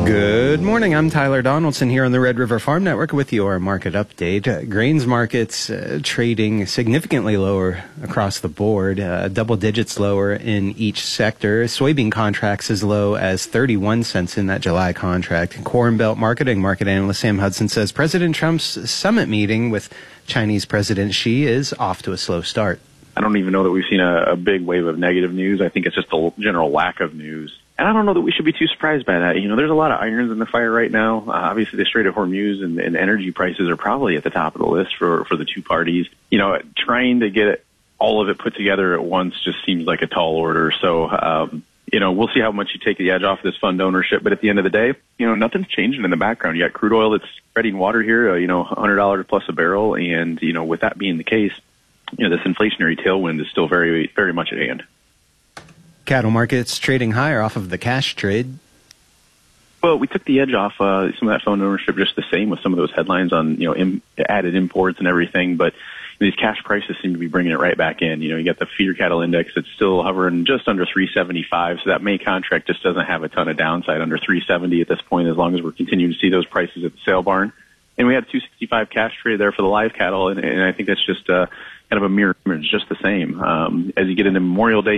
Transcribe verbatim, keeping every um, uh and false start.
Good morning. I'm Tyler Donaldson here on the Red River Farm Network with your market update. Uh, grains markets uh, trading significantly lower across the board, uh, double digits lower in each sector. Soybean contracts as low as thirty-one cents in that July contract. Corn Belt Marketing market analyst Sam Hudson says President Trump's summit meeting with Chinese President Xi is off to a slow start. I don't even know that we've seen a, a big wave of negative news. I think it's just a general lack of news. And I don't know that we should be too surprised by that. You know, there's a lot of irons in the fire right now. Uh, obviously, the Strait of Hormuz and, and energy prices are probably at the top of the list for, for the two parties. You know, trying to get it, all of it put together at once just seems like a tall order. So, um, you know, we'll see how much you take the edge off this fund ownership. But at the end of the day, you know, nothing's changing in the background. You got crude oil that's treading water here, uh, you know, one hundred dollars plus a barrel. And, you know, with that being the case, you know, this inflationary tailwind is still very, very much at hand. Cattle markets trading higher off of the cash trade. Well, we took the edge off uh, some of that fund ownership just the same with some of those headlines on, you know, im- added imports and everything. But these cash prices seem to be bringing it right back in. You know, you got the feeder cattle index that's still hovering just under three seventy-five. So that May contract just doesn't have a ton of downside under three seventy at this point, as long as we're continuing to see those prices at the sale barn. And we had two sixty-five cash trade there for the live cattle. And, and I think that's just uh, kind of a mirror image, just the same. Um, as you get into Memorial Day,